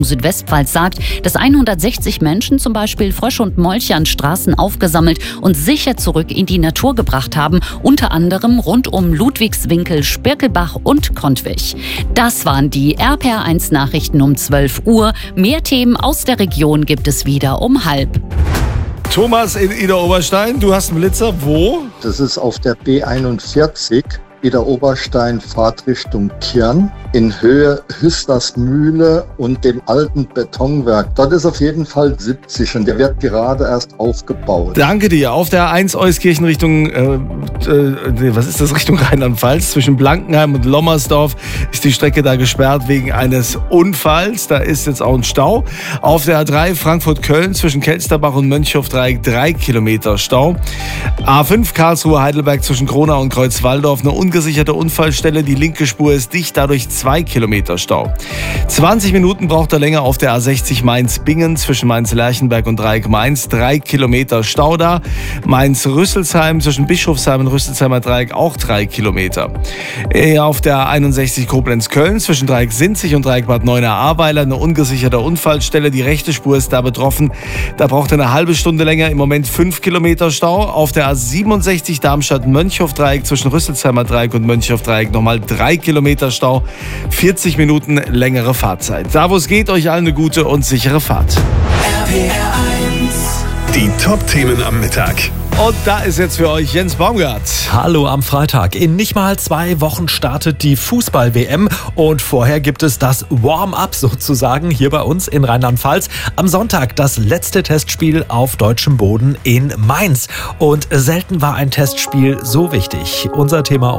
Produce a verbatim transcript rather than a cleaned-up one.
Südwestpfalz sagt, dass hundertsechzig Menschen zum Beispiel Frösche und Molche an Straßen aufgesammelt und sicher zurück in die Natur gebracht haben, unter anderem rund um Ludwigswinkel, Spirkelbach und Kontwig. Das waren die R P R eins Nachrichten um zwölf Uhr. Mehr Themen aus der Region gibt es wieder um halb. Thomas in Idar-Oberstein, du hast einen Blitzer. Wo? Das ist auf der B einundvierzig. Idar-Oberstein, Fahrtrichtung Kirn, in Höhe Hüstersmühle und dem alten Betonwerk. Dort ist auf jeden Fall siebzig und der wird gerade erst aufgebaut. Danke dir. Auf der eins Euskirchen Richtung, äh, äh, was ist das, Richtung Rheinland-Pfalz, zwischen Blankenheim und Lommersdorf ist die Strecke da gesperrt wegen eines Unfalls. Da ist jetzt auch ein Stau. Auf der A drei Frankfurt-Köln zwischen Kelsterbach und Mönchhof-Dreieck drei Kilometer Stau. A fünf Karlsruhe-Heidelberg zwischen Kronau und Kreuzwaldorf eine ungesicherte Unfallstelle. Die linke Spur ist dicht, dadurch zwei Kilometer Stau. zwanzig Minuten braucht er länger auf der A sechzig Mainz-Bingen zwischen Mainz-Lerchenberg und Dreieck-Mainz. drei Kilometer Stau da. Mainz-Rüsselsheim zwischen Bischofsheim und Rüsselsheimer Dreieck auch drei Kilometer. Auf der A einundsechzig Koblenz-Köln zwischen Dreieck-Sinzig und Dreieck-Bad Neuenahr-Ahrweiler eine ungesicherte Unfallstelle. Die rechte Spur ist da betroffen. Da braucht er eine halbe Stunde länger. Im Moment fünf Kilometer Stau. Auf der A siebenundsechzig Darmstadt-Mönchhof-Dreieck zwischen Rüsselsheimer Dreieck und Mönchhof-Dreieck nochmal drei Kilometer Stau. vierzig Minuten längere Fahrzeit. Da wo es geht, euch allen eine gute und sichere Fahrt. R P R eins. Die Top-Themen am Mittag. Und da ist jetzt für euch Jens Baumgart. Hallo am Freitag. In nicht mal zwei Wochen startet die Fußball-W M und vorher gibt es das Warm-up sozusagen hier bei uns in Rheinland-Pfalz. Am Sonntag das letzte Testspiel auf deutschem Boden in Mainz. Und selten war ein Testspiel so wichtig. Unser Thema